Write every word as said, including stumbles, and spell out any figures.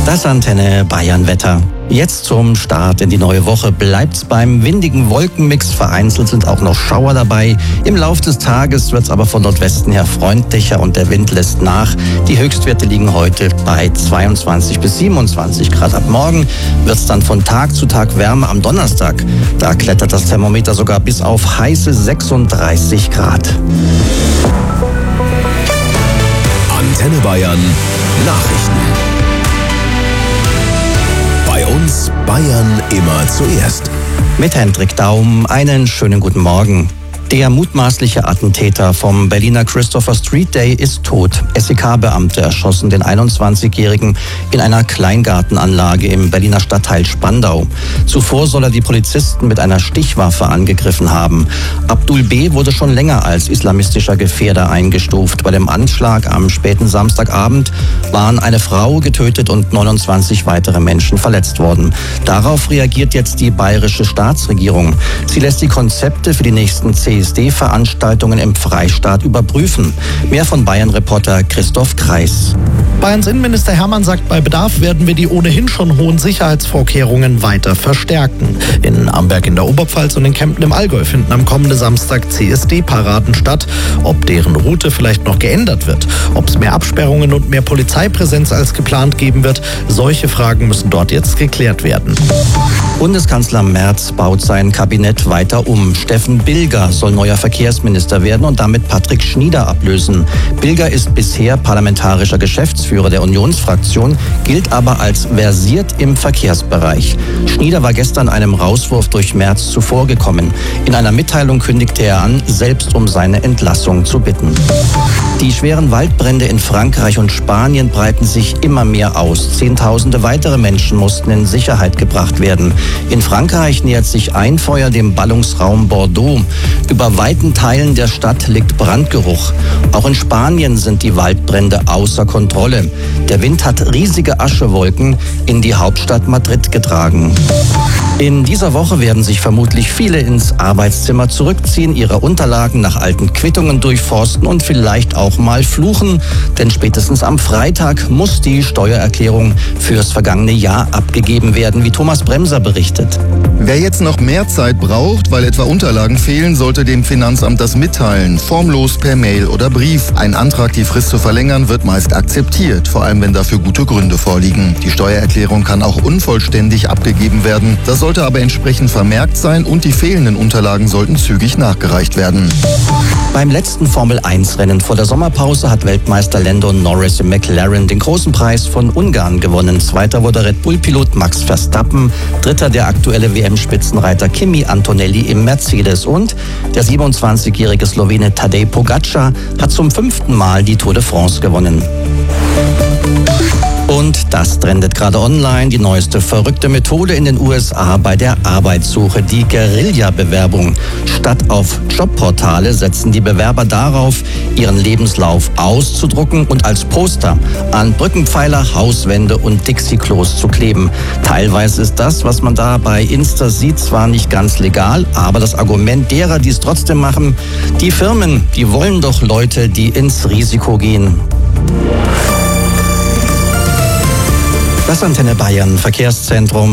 Das Antenne Bayern Wetter. Jetzt zum Start in die neue Woche bleibt's beim windigen Wolkenmix. Vereinzelt sind auch noch Schauer dabei. Im Lauf des Tages wird's aber von Nordwesten her freundlicher und der Wind lässt nach. Die Höchstwerte liegen heute bei zweiundzwanzig bis siebenundzwanzig Grad. Ab morgen wird's dann von Tag zu Tag wärmer. Am Donnerstag, da klettert das Thermometer sogar bis auf heiße sechsunddreißig Grad. Antenne Bayern Nachrichten. Bei uns Bayern immer zuerst. Mit Hendrik Daum einen schönen guten Morgen. Der mutmaßliche Attentäter vom Berliner Christopher Street Day ist tot. S E K-Beamte erschossen den einundzwanzigjährigen in einer Kleingartenanlage im Berliner Stadtteil Spandau. Zuvor soll er die Polizisten mit einer Stichwaffe angegriffen haben. Abdul B. wurde schon länger als islamistischer Gefährder eingestuft. Bei dem Anschlag am späten Samstagabend waren eine Frau getötet und neunundzwanzig weitere Menschen verletzt worden. Darauf reagiert jetzt die bayerische Staatsregierung. Sie lässt die Konzepte für die nächsten C S D-Veranstaltungen im Freistaat überprüfen. Mehr von Bayern-Reporter Christoph Kreis. Bayerns Innenminister Hermann sagt, bei Bedarf werden wir die ohnehin schon hohen Sicherheitsvorkehrungen weiter verstärken. In Amberg in der Oberpfalz und in Kempten im Allgäu finden am kommenden Samstag C S D-Paraden statt. Ob deren Route vielleicht noch geändert wird, ob es mehr Absperrungen und mehr Polizeipräsenz als geplant geben wird, solche Fragen müssen dort jetzt geklärt werden. Bundeskanzler Merz baut sein Kabinett weiter um. Steffen Bilger soll neuer Verkehrsminister werden und damit Patrick Schnieder ablösen. Bilger ist bisher parlamentarischer Geschäftsführer der Unionsfraktion, gilt aber als versiert im Verkehrsbereich. Schnieder war gestern einem Rauswurf durch Merz zuvorgekommen. In einer Mitteilung kündigte er an, selbst um seine Entlassung zu bitten. Die schweren Waldbrände in Frankreich und Spanien breiten sich immer mehr aus. Zehntausende weitere Menschen mussten in Sicherheit gebracht werden. In Frankreich nähert sich ein Feuer dem Ballungsraum Bordeaux. Über weiten Teilen der Stadt liegt Brandgeruch. Auch in Spanien sind die Waldbrände außer Kontrolle. Der Wind hat riesige Aschewolken in die Hauptstadt Madrid getragen. In dieser Woche werden sich vermutlich viele ins Arbeitszimmer zurückziehen, ihre Unterlagen nach alten Quittungen durchforsten und vielleicht auch mal fluchen. Denn spätestens am Freitag muss die Steuererklärung fürs vergangene Jahr abgegeben werden, wie Thomas Bremser berichtet. Wer jetzt noch mehr Zeit braucht, weil etwa Unterlagen fehlen, sollte dem Finanzamt das mitteilen. Formlos per Mail oder Brief. Ein Antrag, die Frist zu verlängern, wird meist akzeptiert, vor allem wenn dafür gute Gründe vorliegen. Die Steuererklärung kann auch unvollständig abgegeben werden. Das sollte aber entsprechend vermerkt sein und die fehlenden Unterlagen sollten zügig nachgereicht werden. Beim letzten Formel eins Rennen vor der Sommerpause hat Weltmeister Lando Norris im McLaren den großen Preis von Ungarn gewonnen. Zweiter wurde Red Bull-Pilot Max Verstappen, dritter der aktuelle W M-Spitzenreiter Kimi Antonelli im Mercedes und der siebenundzwanzigjährige Slowene Tadej Pogačar hat zum fünften Mal die Tour de France gewonnen. Und das trendet gerade online, die neueste verrückte Methode in den U S A bei der Arbeitssuche, die Guerilla-Bewerbung. Statt auf Jobportale setzen die Bewerber darauf, ihren Lebenslauf auszudrucken und als Poster an Brückenpfeiler, Hauswände und Dixie-Klos zu kleben. Teilweise ist das, was man da bei Insta sieht, zwar nicht ganz legal, aber das Argument derer, die es trotzdem machen, die Firmen, die wollen doch Leute, die ins Risiko gehen. Das Antenne Bayern Verkehrszentrum.